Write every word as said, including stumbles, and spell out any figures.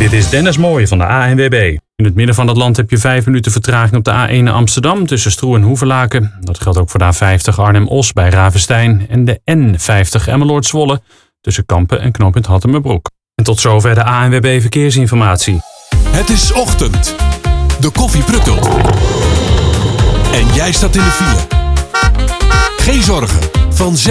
Dit is Dennis Mooij van de A N W B. In het midden van het land heb je vijf minuten vertraging op de A één naar Amsterdam tussen Stroe en Hoevelaken. Dat geldt ook voor de A vijftig Arnhem-Os bij Ravenstein en de N vijftig Emmeloord-Zwolle tussen Kampen en knooppunt Hattemerbroek. En tot zover de A N W B Verkeersinformatie. Het is ochtend. De koffie pruttelt. En jij staat in de file. Geen zorgen. Van